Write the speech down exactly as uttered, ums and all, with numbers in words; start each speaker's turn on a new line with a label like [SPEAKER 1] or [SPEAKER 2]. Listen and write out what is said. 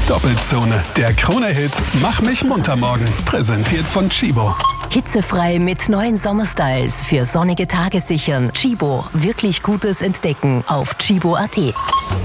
[SPEAKER 1] Doppelzone, der Krone-Hit Mach mich munter morgen. Präsentiert von Chibo.
[SPEAKER 2] Hitzefrei mit neuen Sommerstyles für sonnige Tage sichern. Chibo, wirklich Gutes entdecken auf chibo punkt at.